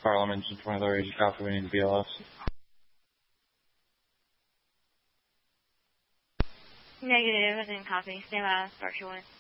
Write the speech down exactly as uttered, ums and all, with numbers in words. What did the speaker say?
Carl. I'm engine twenty-four, Agent Copy. We need to B L S. Negative, I didn't copy. Stay by, start showing.